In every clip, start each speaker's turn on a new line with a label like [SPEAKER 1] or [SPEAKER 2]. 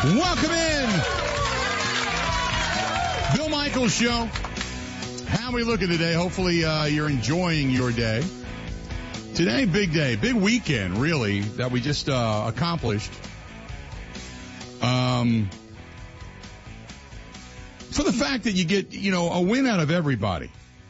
[SPEAKER 1] Welcome in. Bill Michaels Show. How are we looking today? Hopefully you're enjoying your day. Today, big day, big weekend, really, that we just accomplished. For the fact that you get, a win out of everybody.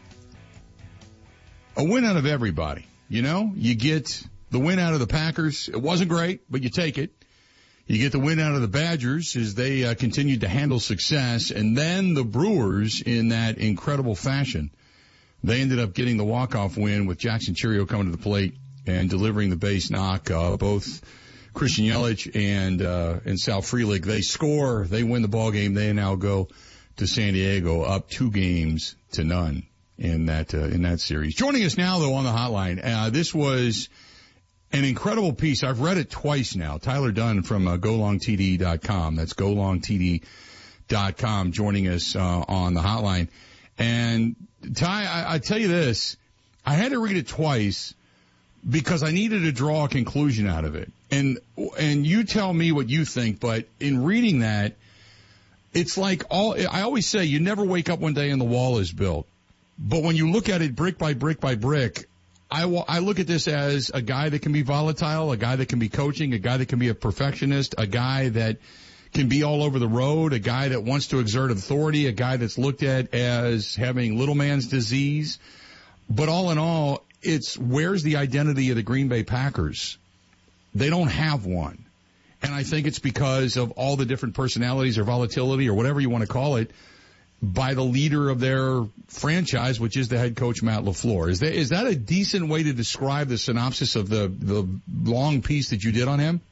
[SPEAKER 1] A win out of everybody. You get the win out of the Packers. It wasn't great, but you take it. You get the win out of the Badgers as they continued to handle success. And then the Brewers, in that incredible fashion, they ended up getting the walk-off win with Jackson Cheerio coming to the plate and delivering the base knock. Both Christian Yelich and Sal Frelick, they score, they win the ball game. They now go to San Diego up 2-0 in that series. Joining us now, though, on the hotline, this was an incredible piece. I've read it twice now. Tyler Dunn from GoLongTD.com. That's GoLongTD.com joining us on the hotline. And Ty, I tell you this, I had to read it twice because I needed to draw a conclusion out of it. And you tell me what you think, but in reading that, it's like I always say, you never wake up one day and the wall is built. But when you look at it brick by brick by brick, I look at this as a guy that can be volatile, a guy that can be coaching, a guy that can be a perfectionist, a guy that can be all over the road, a guy that wants to exert authority, a guy that's looked at as having little man's disease. But all in all, it's where's the identity of the Green Bay Packers? They don't have one. And I think it's because of all the different personalities or volatility or whatever you want to call it by the leader of their franchise, which is the head coach, Matt LaFleur. Is that a decent way to describe the synopsis of the long piece that you did on him?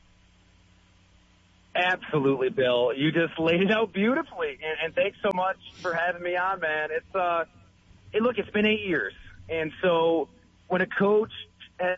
[SPEAKER 2] Absolutely, Bill. You just laid it out beautifully, and thanks so much for having me on, man. It's been 8 years, and so when a coach has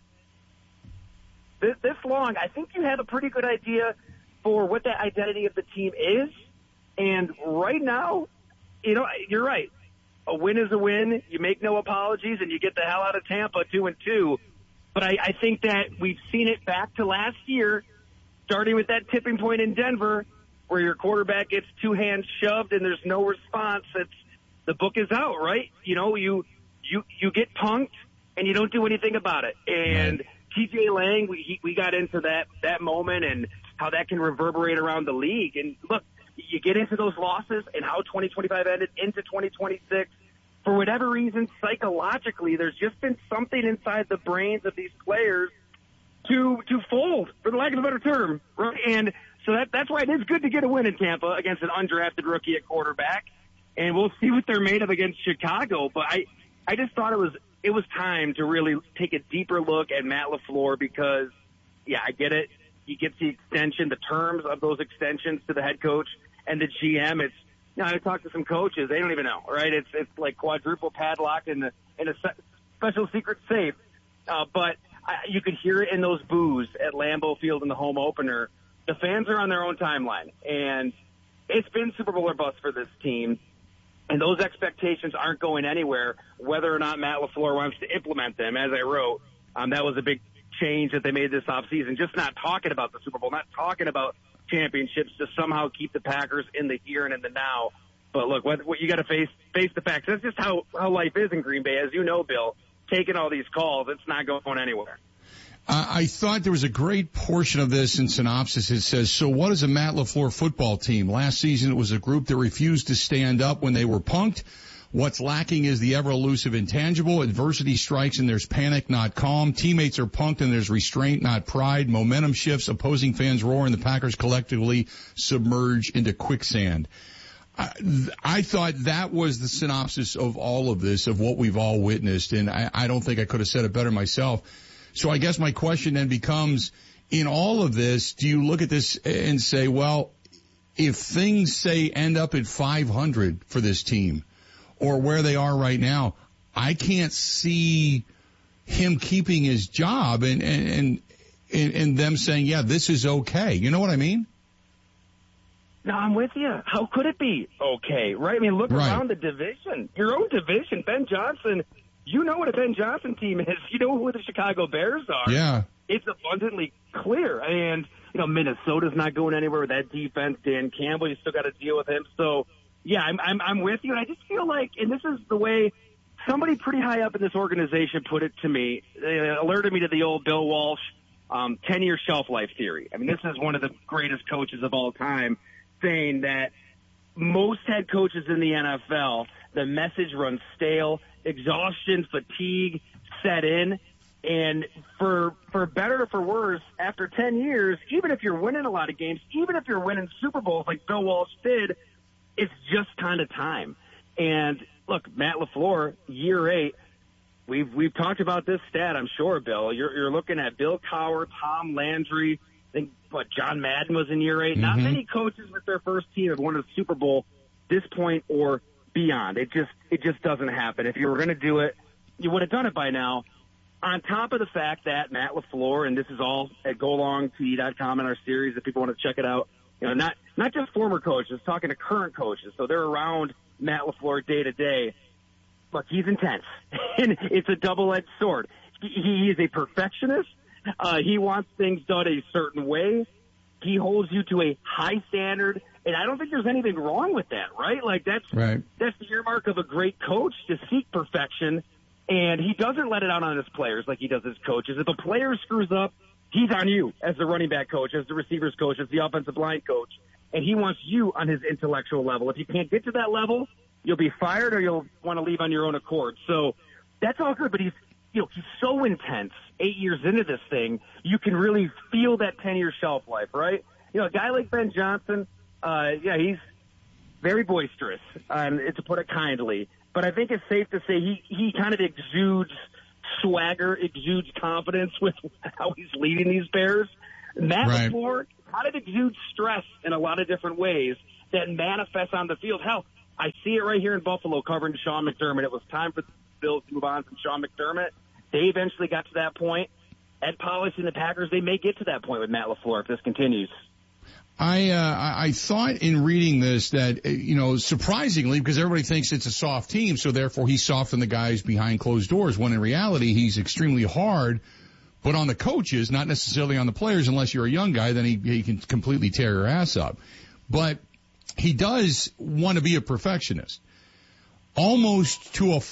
[SPEAKER 2] this long, I think you have a pretty good idea for what that identity of the team is, and right now, you're right. A win is a win. You make no apologies, and you get the hell out of Tampa 2-2. But I think that we've seen it back to last year, starting with that tipping point in Denver, where your quarterback gets two hands shoved and there's no response. The book is out, right? You get punked and you don't do anything about it. And T.J. Lang, we got into that moment and how that can reverberate around the league. And look, you get into those losses and how 2025 ended into 2026. For whatever reason, psychologically, there's just been something inside the brains of these players to fold, for the lack of a better term, right? And so that's why it is good to get a win in Tampa against an undrafted rookie at quarterback. And we'll see what they're made of against Chicago. But I just thought it was time to really take a deeper look at Matt LaFleur because, yeah, I get it. He gets the extension, the terms of those extensions to the head coach and the GM. I talked to some coaches. They don't even know, right? It's like quadruple padlock in a special secret safe. But you could hear it in those boos at Lambeau Field in the home opener. The fans are on their own timeline. And it's been Super Bowl or bust for this team. And those expectations aren't going anywhere, whether or not Matt LaFleur wants to implement them. As I wrote, that was a big change that they made this offseason, just not talking about the Super Bowl, not talking about championships, to somehow keep the Packers in the here and in the now. But look, what you got to face the facts. That's just how life is in Green Bay. As you know, Bill, taking all these calls, it's not going anywhere.
[SPEAKER 1] I thought there was a great portion of this in synopsis. It says, so what is a Matt LaFleur football team? Last season it was a group that refused to stand up when they were punked. What's lacking is the ever-elusive intangible. Adversity strikes and there's panic, not calm. Teammates are punked and there's restraint, not pride. Momentum shifts, opposing fans roar, and the Packers collectively submerge into quicksand. I thought that was the synopsis of all of this, of what we've all witnessed, and I don't think I could have said it better myself. So I guess my question then becomes, in all of this, do you look at this and say, well, if things, say, end up at 500 for this team, or where they are right now, I can't see him keeping his job and them saying, yeah, this is okay. You know what I mean?
[SPEAKER 2] No, I'm with you. How could it be okay, right? I mean, look around the division, your own division. Ben Johnson, you know what a Ben Johnson team is. You know who the Chicago Bears are.
[SPEAKER 1] Yeah.
[SPEAKER 2] It's abundantly clear. And Minnesota's not going anywhere with that defense. Dan Campbell, you still got to deal with him. So, yeah, I'm with you. And I just feel like, and this is the way somebody pretty high up in this organization put it to me, they alerted me to the old Bill Walsh 10-year shelf life theory. I mean, this is one of the greatest coaches of all time, saying that most head coaches in the NFL, the message runs stale, exhaustion, fatigue set in, and for better or for worse, after 10 years, even if you're winning a lot of games, even if you're winning Super Bowls like Bill Walsh did, it's just kind of time. And look, Matt LaFleur, year 8, we've talked about this stat, I'm sure, Bill. You're looking at Bill Cowher, Tom Landry. I think John Madden was in year 8. Mm-hmm. Not many coaches with their first team have won a Super Bowl this point or beyond. It just doesn't happen. If you were going to do it, you would have done it by now. On top of the fact that Matt LaFleur, and this is all at golongtv.com in our series if people want to check it out, not just former coaches, talking to current coaches, so they're around Matt LaFleur day to day. Look, he's intense, and it's a double-edged sword. He is a perfectionist. He wants things done a certain way. He holds you to a high standard, and I don't think there's anything wrong with that, right? Like that's the earmark of a great coach, to seek perfection, and he doesn't let it out on his players like he does his coaches. If a player screws up, he's on you as the running back coach, as the receivers coach, as the offensive line coach, and he wants you on his intellectual level. If you can't get to that level, you'll be fired or you'll want to leave on your own accord. So that's all good, but he's so intense 8 years into this thing, you can really feel that 10-year shelf life, right? A guy like Ben Johnson, he's very boisterous, to put it kindly. But I think it's safe to say he kind of exudes swagger, exudes confidence with how he's leading these Bears. Matt LaFleur kind of exudes stress in a lot of different ways that manifests on the field. Hell, I see it right here in Buffalo covering Sean McDermott. It was time for the Bills to move on from Sean McDermott. They eventually got to that point. Ed Polish and the Packers, they may get to that point with Matt LaFleur if this continues.
[SPEAKER 1] I thought in reading this that, surprisingly, because everybody thinks it's a soft team, so therefore he's soft on the guys behind closed doors, when in reality he's extremely hard, but on the coaches, not necessarily on the players. Unless you're a young guy, then he can completely tear your ass up. But he does want to be a perfectionist, almost to a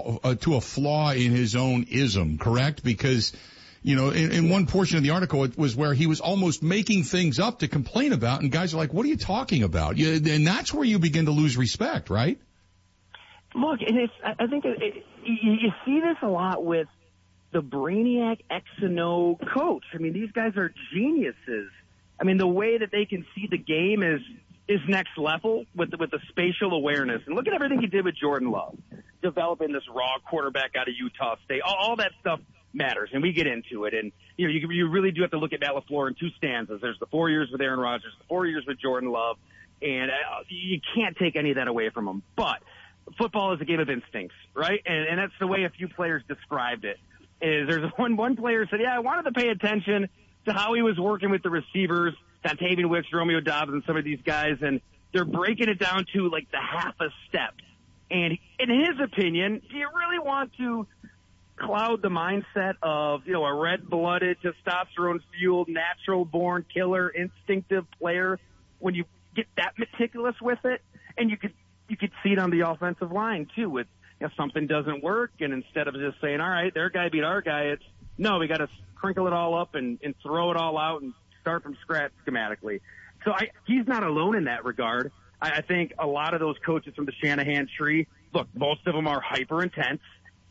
[SPEAKER 1] flaw in his own ism, correct? Because in one portion of the article, it was where he was almost making things up to complain about, and guys are like, what are you talking about? And that's where you begin to lose respect, right?
[SPEAKER 2] Look, and I think you see this a lot with the brainiac X and O coach. I mean, these guys are geniuses. I mean, the way that they can see the game is next level with the spatial awareness. And look at everything he did with Jordan Love, developing this raw quarterback out of Utah State. All that stuff matters, and we get into it. And you really do have to look at Matt LaFleur in two stanzas. There's the 4 years with Aaron Rodgers, the 4 years with Jordan Love, and you can't take any of that away from him. But football is a game of instincts, right? And that's the way a few players described it. There's one player said, I wanted to pay attention to how he was working with the receivers, Dontavian Wicks, Romeo Dobbs, and some of these guys, and they're breaking it down to like the half a step. And in his opinion, do you really want to cloud the mindset of, a red-blooded, testosterone-fueled, natural-born killer, instinctive player when you get that meticulous with it? And you could see it on the offensive line too, with something doesn't work, and instead of just saying, all right, their guy beat our guy, it's no, we got to crinkle it all up and throw it all out and start from scratch schematically. So he's not alone in that regard. I think a lot of those coaches from the Shanahan tree, look, most of them are hyper intense.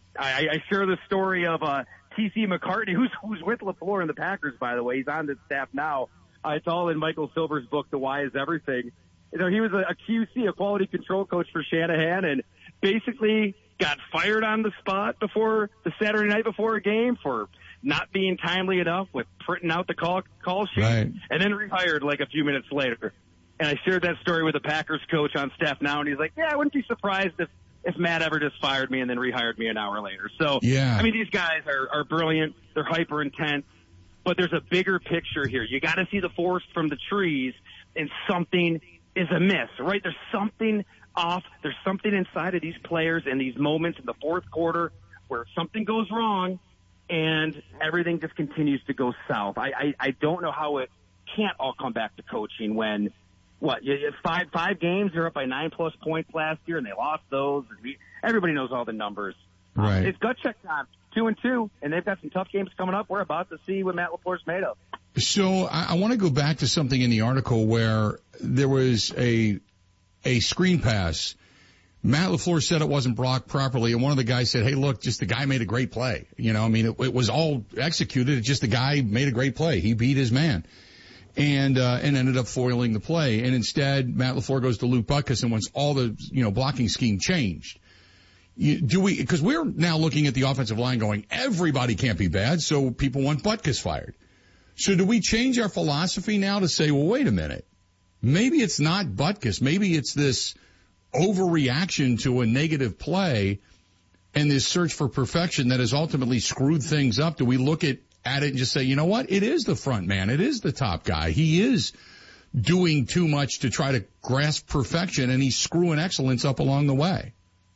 [SPEAKER 2] I share the story of T.C. McCartney, who's with LaFleur and the Packers, by the way. He's on the staff now. It's all in Michael Silver's book, The Why is Everything. He was a QC, a quality control coach for Shanahan, and basically got fired on the spot before the Saturday night before a game for not being timely enough with printing out the call sheet, right, and then rehired like a few minutes later. And I shared that story with the Packers coach on staff now, and he's like, I wouldn't be surprised if Matt ever just fired me and then rehired me an hour later. So, I mean, these guys are brilliant. They're hyper intense, but there's a bigger picture here. You got to see the forest from the trees, and something is amiss, right? There's something off. There's something inside of these players in these moments in the fourth quarter where something goes wrong and everything just continues to go south. I don't know how it can't all come back to coaching when, five games, they're up by 9+ points last year, and they lost those. Everybody knows all the numbers.
[SPEAKER 1] Right.
[SPEAKER 2] It's gut check time. 2-2, and they've got some tough games coming up. We're about to see what Matt LaFleur's made of.
[SPEAKER 1] So I want to go back to something in the article where there was a screen pass. Matt LaFleur said it wasn't blocked properly, and one of the guys said, hey, look, just the guy made a great play. It was all executed. It's just the guy made a great play. He beat his man and ended up foiling the play. And instead, Matt LaFleur goes to Luke Butkus and wants all the, blocking scheme changed. Because we're now looking at the offensive line going, everybody can't be bad, so people want Butkus fired. So do we change our philosophy now to say, well, wait a minute, maybe it's not Butkus, maybe it's this overreaction to a negative play and this search for perfection that has ultimately screwed things up? Do we look at it and just say, you know what, it is the front man, it is the top guy, he is doing too much to try to grasp perfection, and he's screwing excellence up along the way?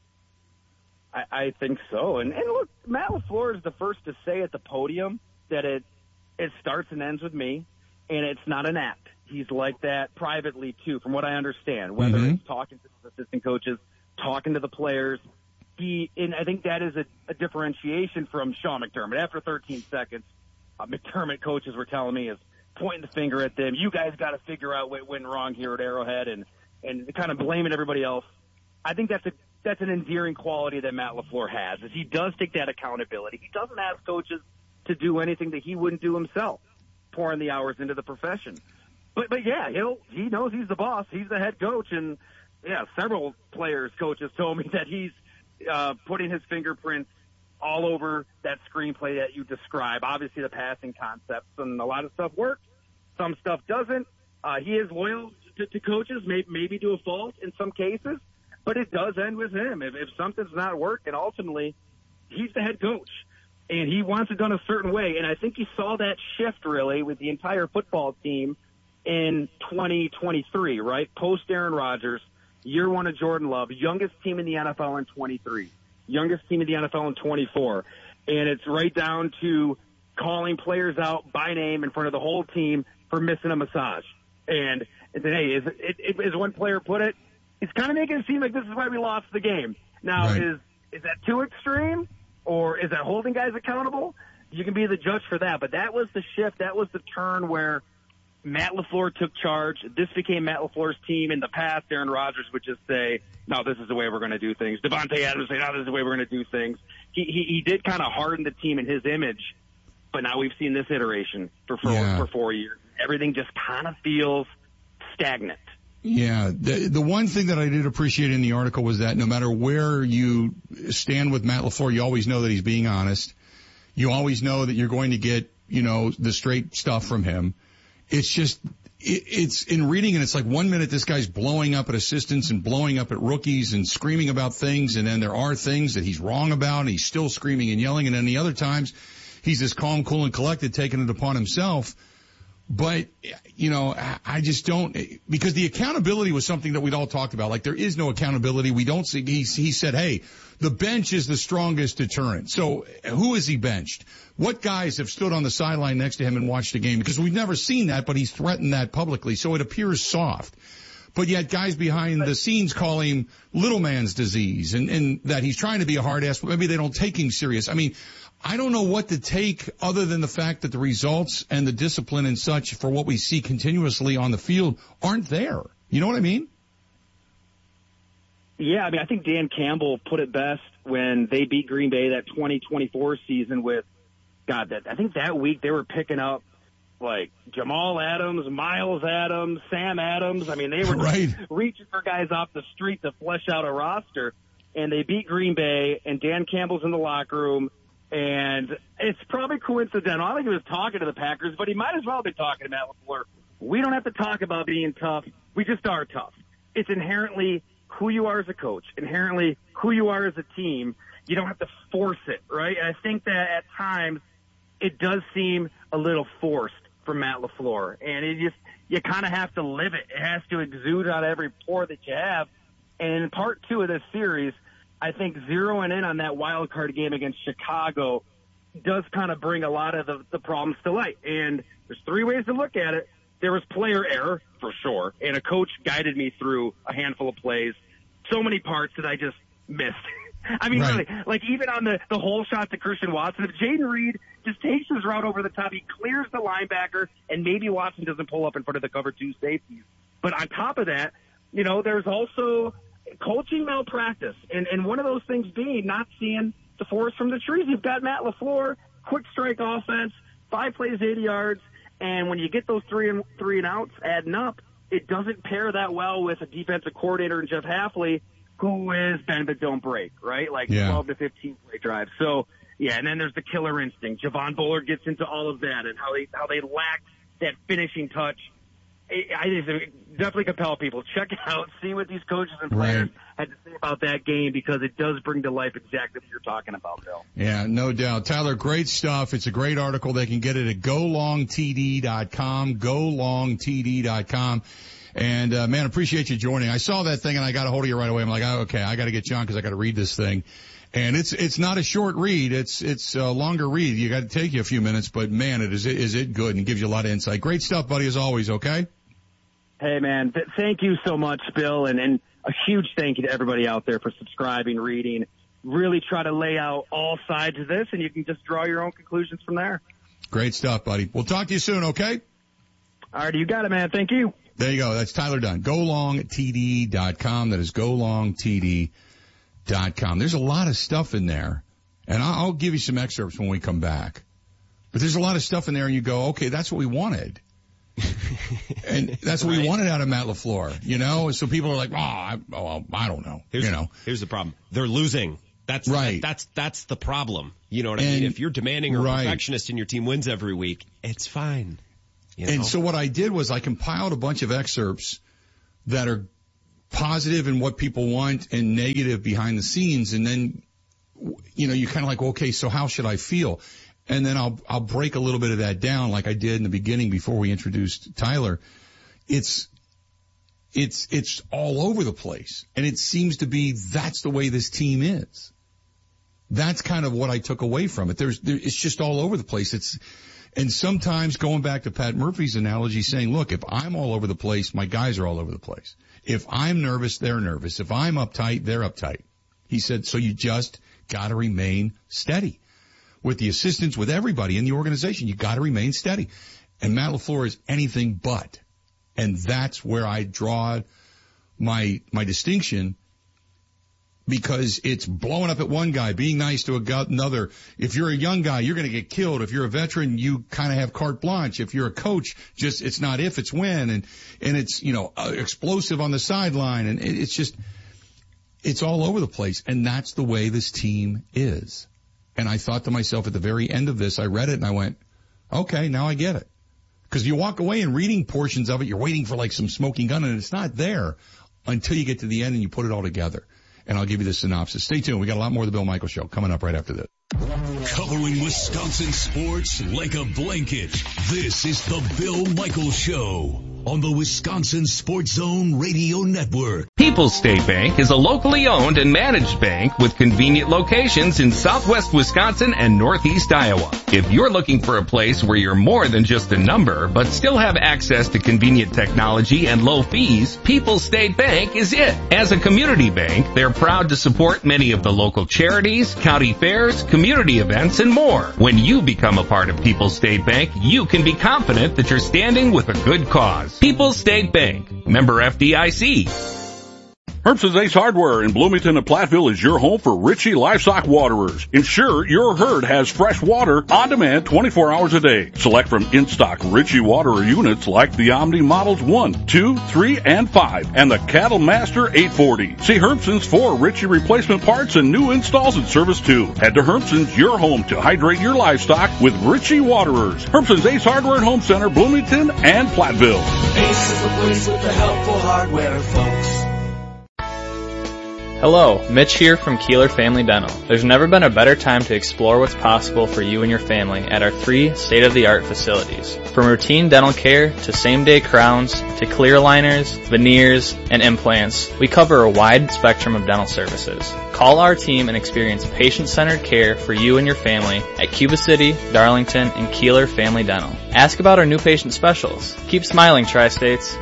[SPEAKER 2] I think so. And look, Matt LaFleur is the first to say at the podium that it starts and ends with me, and it's not an act. He's like that privately, too, from what I understand, whether it's talking to the assistant coaches, talking to the players. And I think that is a differentiation from Sean McDermott. After 13 seconds, McDermott coaches were telling me is pointing the finger at them. You guys got to figure out what went wrong here at Arrowhead and kind of blaming everybody else. I think that's an endearing quality that Matt LaFleur has, is he does take that accountability. He doesn't ask coaches to do anything that he wouldn't do himself, pouring the hours into the profession. But yeah, he knows he's the boss. He's the head coach, and several coaches told me that he's putting his fingerprints all over that screenplay that you describe. Obviously, the passing concepts and a lot of stuff works. Some stuff doesn't. He is loyal to coaches, maybe to a fault in some cases. But it does end with him. If something's not working, ultimately, he's the head coach, and he wants it done a certain way. And I think you saw that shift, really, with the entire football team in 2023, right? Post Aaron Rodgers, year one of Jordan Love, youngest team in the NFL in 23, youngest team in the NFL in 24. And it's right down to calling players out by name in front of the whole team for missing a massage. And then, hey, as one player put it, it's kind of making it seem like this is why we lost the game. Now,
[SPEAKER 1] right.
[SPEAKER 2] Is that too extreme, or is that holding guys accountable? You can be the judge for that. But that was the shift. That was the turn where Matt LaFleur took charge. This became Matt LaFleur's team. In the past, Aaron Rodgers would just say, no, this is the way we're going to do things. Devontae Adams would say, no, this is the way we're going to do things. He did kind of harden the team in his image, but now we've seen this iteration for 4 years. Everything just kind of feels stagnant.
[SPEAKER 1] Yeah, the one thing that I did appreciate in the article was that no matter where you stand with Matt LaFleur, you always know that he's being honest. You always know that you're going to get, the straight stuff from him. It's just, it's in reading, and it's like 1 minute this guy's blowing up at assistants and blowing up at rookies and screaming about things, and then there are things that he's wrong about, and he's still screaming and yelling, and then the other times he's this calm, cool, and collected, taking it upon himself. But, I just don't, because the accountability was something that we'd all talked about. Like, there is no accountability. We don't see, he said, hey, the bench is the strongest deterrent. So who is he benched? What guys have stood on the sideline next to him and watched the game? Because we've never seen that, but he's threatened that publicly. So it appears soft. But yet guys behind the scenes call him little man's disease and that he's trying to be a hard ass, but maybe they don't take him serious. I mean, I don't know what to take other than the fact that the results and the discipline and such for what we see continuously on the field aren't there. You know what I mean?
[SPEAKER 2] Yeah, I think Dan Campbell put it best when they beat Green Bay that 2024 season with, I think that week they were picking up like Jamal Adams, Miles Adams, Sam Adams. I mean, they were reaching for guys off the street to flesh out a roster, and they beat Green Bay, and Dan Campbell's in the locker room. And it's probably coincidental. I don't think he was talking to the Packers, but he might as well have been talking to Matt LaFleur. We don't have to talk about being tough. We just are tough. It's inherently who you are as a coach, inherently who you are as a team. You don't have to force it, right? And I think that at times it does seem a little forced for Matt LaFleur. And you kind of have to live it. It has to exude out every pore that you have. And in part 2 of this series, I think zeroing in on that wild card game against Chicago does kind of bring a lot of the problems to light. And there's 3 ways to look at it. there was player error for sure, and a coach guided me through a handful of plays. So many parts that I just missed. I mean,
[SPEAKER 1] right.
[SPEAKER 2] Really, like even on the whole shot to Christian Watson, if Jaden Reed just takes his route over the top, he clears the linebacker, and maybe Watson doesn't pull up in front of the cover 2 safeties. But on top of that, there's also coaching malpractice, and one of those things being not seeing the forest from the trees. You've got Matt LaFleur, quick strike offense, 5 plays, 80 yards, and when you get those three and outs adding up, it doesn't pair that well with a defensive coordinator in Jeff Hafley, who is bend but don't break, right? 12 to 15 play drives. So, yeah, and then there's the killer instinct. Javon Bullard gets into all of that and how they lack that finishing touch. I just definitely compel people. Check it out, see what these coaches and players had to say about that game, because it does bring to life exactly what you're talking about, Bill.
[SPEAKER 1] Yeah, no doubt. Tyler, great stuff. It's a great article. They can get it at golongtd.com, golongtd.com. And, man, appreciate you joining. I saw that thing and I got a hold of you right away. I'm like, oh, okay, I got to get John because I got to read this thing. And it's not a short read. It's a longer read. You got to take you a few minutes, but man, is it good and gives you a lot of insight. Great stuff, buddy, as always. Okay.
[SPEAKER 2] Hey man, thank you so much, Bill. And a huge thank you to everybody out there for subscribing, reading, really try to lay out all sides of this, and you can just draw your own conclusions from there.
[SPEAKER 1] Great stuff, buddy. We'll talk to you soon. Okay.
[SPEAKER 2] All right. You got it, man. Thank you.
[SPEAKER 1] There you go. That's Tyler Dunne. golongtd.com. That is golongtd.com. There's a lot of stuff in there, and I'll give you some excerpts when we come back. But there's a lot of stuff in there, and you go, okay, that's what we wanted. And that's what we wanted out of Matt LaFleur, So people are like, I don't know,
[SPEAKER 3] Here's the problem. They're losing. That's
[SPEAKER 1] right.
[SPEAKER 3] That's the problem. You know what I mean? If you're demanding or perfectionist and your team wins every week, it's fine.
[SPEAKER 1] And so what I did was I compiled a bunch of excerpts that are positive in what people want and negative behind the scenes. And then, you kind of like, okay, so how should I feel? And then I'll break a little bit of that down like I did in the beginning before we introduced Tyler. It's all over the place. And it seems to be that's the way this team is. That's kind of what I took away from it. It's just all over the place. And sometimes going back to Pat Murphy's analogy saying, look, if I'm all over the place, my guys are all over the place. If I'm nervous, they're nervous. If I'm uptight, they're uptight. He said, so you just got to remain steady. With the assistants, with everybody in the organization, you got to remain steady. And Matt LaFleur is anything but. And that's where I draw my distinction, because it's blowing up at one guy, being nice to another. If you're a young guy, you're going to get killed. If you're a veteran, you kind of have carte blanche. If you're a coach, it's not if, it's when. And it's, explosive on the sideline. And it's all over the place. And that's the way this team is. And I thought to myself at the very end of this, I read it and I went, okay, now I get it. Because you walk away and reading portions of it, you're waiting for like some smoking gun, and it's not there until you get to the end and you put it all together. And I'll give you the synopsis. Stay tuned. We got a lot more of the Bill Michaels Show coming up right after this.
[SPEAKER 4] Covering Wisconsin sports like a blanket. This is the Bill Michaels Show on the Wisconsin Sports Zone Radio Network.
[SPEAKER 5] People's State Bank is a locally owned and managed bank with convenient locations in southwest Wisconsin and northeast Iowa. If you're looking for a place where you're more than just a number, but still have access to convenient technology and low fees, People's State Bank is it. As a community bank, they're proud to support many of the local charities, county fairs, community events, and more. When you become a part of People's State Bank, you can be confident that you're standing with a good cause. People's State Bank, member FDIC.
[SPEAKER 6] Herbson's Ace Hardware in Bloomington and Platteville is your home for Ritchie Livestock Waterers. Ensure your herd has fresh water on demand 24 hours a day. Select from in-stock Ritchie Waterer units like the Omni Models 1, 2, 3, and 5, and the Cattle Master 840. See Herbson's for Ritchie replacement parts and new installs and service too. Head to Herbson's, your home to hydrate your livestock with Ritchie Waterers. Herbson's Ace Hardware and Home Center, Bloomington and Platteville.
[SPEAKER 7] Ace is the place with the helpful hardware, folks. Hello, Mitch here from Keeler Family Dental. There's never been a better time to explore what's possible for you and your family at our 3 state-of-the-art facilities. From routine dental care to same-day crowns to clear aligners, veneers, and implants, we cover a wide spectrum of dental services. Call our team and experience patient-centered care for you and your family at Cuba City, Darlington, and Keeler Family Dental. Ask about our new patient specials. Keep smiling, Tri-States.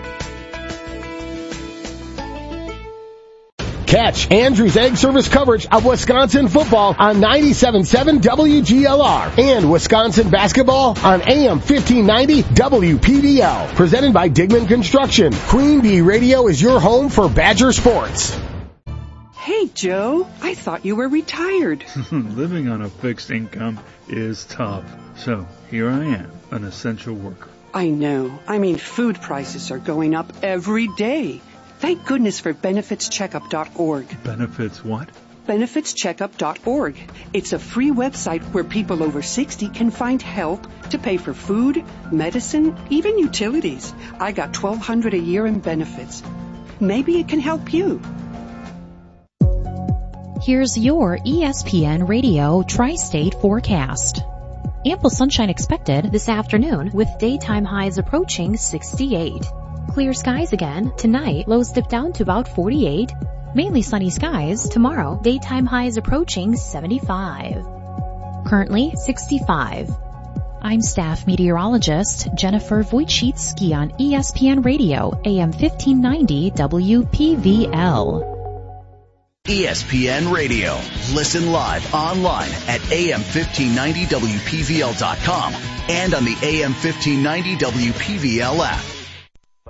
[SPEAKER 8] Catch Andrew's Egg Service coverage of Wisconsin football on 97.7 WGLR and Wisconsin basketball on AM 1590 WPVL. Presented by Digman Construction. Queen Bee Radio is your home for Badger sports.
[SPEAKER 9] Hey, Joe, I thought you were retired.
[SPEAKER 10] Living on a fixed income is tough. So here I am, an essential worker.
[SPEAKER 9] I know. I mean, food prices are going up every day. Thank goodness for benefitscheckup.org.
[SPEAKER 10] Benefits what?
[SPEAKER 9] Benefitscheckup.org. It's a free website where people over 60 can find help to pay for food, medicine, even utilities. I got $1,200 a year in benefits. Maybe it can help you.
[SPEAKER 11] Here's your ESPN Radio Tri-State forecast. Ample sunshine expected this afternoon with daytime highs approaching 68. Clear skies again. Tonight, lows dip down to about 48. Mainly sunny skies. Tomorrow, daytime highs approaching 75. Currently, 65. I'm staff meteorologist Jennifer Wojcicki on ESPN Radio, AM 1590 WPVL.
[SPEAKER 12] ESPN Radio. Listen live online at AM1590WPVL.com and on the AM1590 WPVL app.